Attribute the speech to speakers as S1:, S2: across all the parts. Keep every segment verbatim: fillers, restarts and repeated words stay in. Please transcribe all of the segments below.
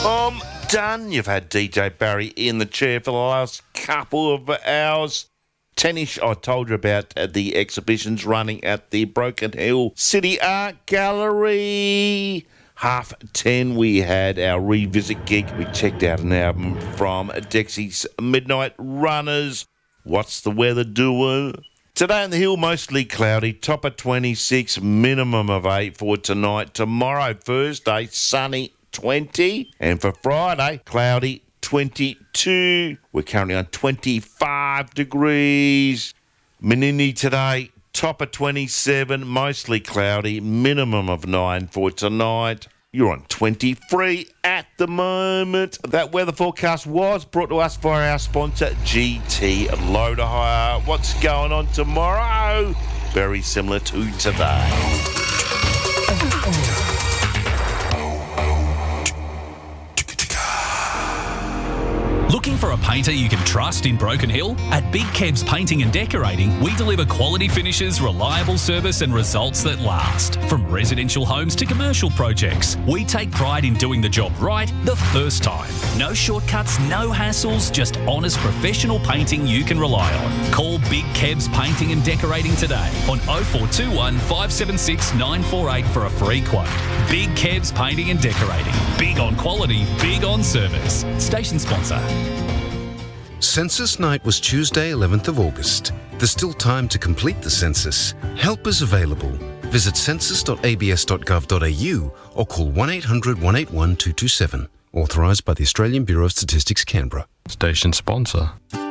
S1: I'm done. You've had D J Barry in the chair for the last couple of hours. Tennis, I told you about uh, the exhibitions running at the Broken Hill City Art Gallery. Half ten, we had our revisit gig. We checked out an album from Dexy's Midnight Runners. What's the weather doing? Today on the hill, mostly cloudy, top of twenty-six, minimum of eight for tonight. Tomorrow, Thursday, sunny, twenty. And for Friday, cloudy, twenty-two. We're currently on twenty-five degrees. Menindee today, top of twenty-seven, mostly cloudy, minimum of nine for tonight. You're on twenty-three at the moment. That weather forecast was brought to us by our sponsor, G T Loader Hire. What's going on tomorrow? Very similar to today.
S2: Looking for a painter you can trust in Broken Hill? At Big Kebs Painting and Decorating, we deliver quality finishes, reliable service and results that last. From residential homes to commercial projects, we take pride in doing the job right the first time. No shortcuts, no hassles, just honest professional painting you can rely on. Call Big Kebs Painting and Decorating today on oh four two one, five seven six, nine four eight for a free quote. Big Kebs Painting and Decorating. Big on quality, big on service. Station sponsor.
S3: Census night was Tuesday, eleventh of August. There's still time to complete the census. Help is available. Visit census dot a b s dot gov dot a u or call one eight hundred, one eight one, two two seven. Authorised by the Australian Bureau of Statistics, Canberra.
S4: Station sponsor.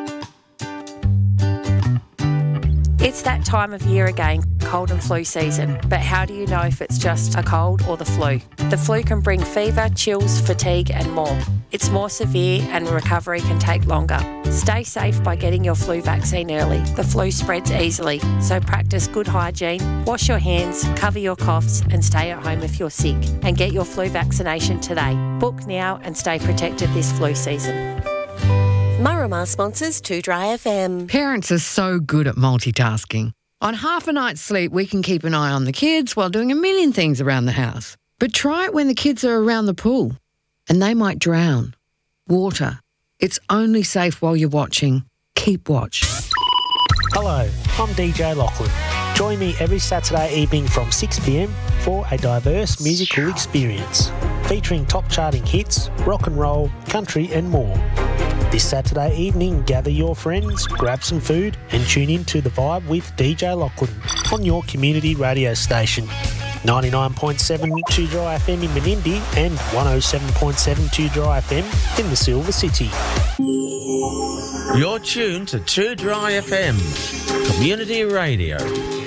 S5: It's that time of year again, cold and flu season. But how do you know if it's just a cold or the flu? The flu can bring fever, chills, fatigue and more. It's more severe and recovery can take longer. Stay safe by getting your flu vaccine early. The flu spreads easily, so practice good hygiene, wash your hands, cover your coughs and stay at home if you're sick. And get your flu vaccination today. Book now and stay protected this flu season.
S6: Murramar sponsors two Dry F M.
S7: Parents are so good at multitasking. On half a night's sleep, we can keep an eye on the kids while doing a million things around the house. But try it when the kids are around the pool, and they might drown. Water. It's only safe while you're watching. Keep watch.
S8: Hello, I'm D J Lachlan. Join me every Saturday evening from six p m for a diverse musical experience featuring top charting hits, rock and roll, country and more. This Saturday evening, gather your friends, grab some food and tune in to The Vibe with D J Lachlan on your community radio station. ninety-nine point seven two Dry F M in Menindee and one oh seven point seven two Dry F M in the Silver City.
S9: You're tuned to two Dry F M, community radio.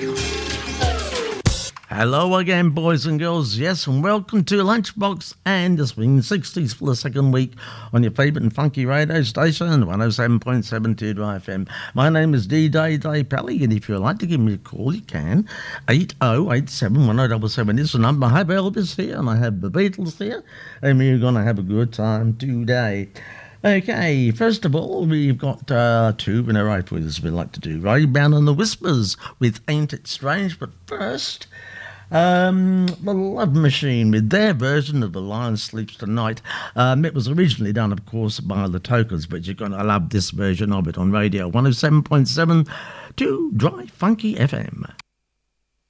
S9: Hello again, boys and girls. Yes, and welcome to Lunchbox and the Swing sixties for the second week on your favourite and funky radio station, one oh seven point seven two Dry F M. My name is D J Dave Pally, and if you'd like to give me a call, you can. eight oh eight seven, one oh seven seven is the number. I have Elvis here, and I have the Beatles here, and we're going to have a good time today. Okay, first of all, we've got uh, two in a row for this we like to do. Raybound and the Whispers with Ain't It Strange, but first... Um, the Love Machine with their version of The Lion Sleeps Tonight. Um, it was originally done, of course, by the Tokers, but you're going to love this version of it on radio one oh seven point seven to Dry Funky F M.